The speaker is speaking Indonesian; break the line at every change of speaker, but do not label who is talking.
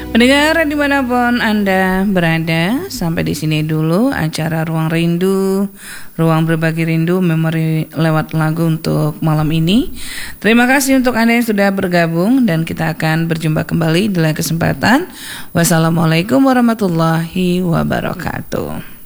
Pendengar dimanapun Anda berada, sampai di sini dulu acara Ruang Rindu, Ruang Berbagi Rindu, memori lewat lagu untuk malam ini. Terima kasih untuk Anda yang sudah bergabung dan kita akan berjumpa kembali di lain kesempatan. Wassalamualaikum warahmatullahi wabarakatuh.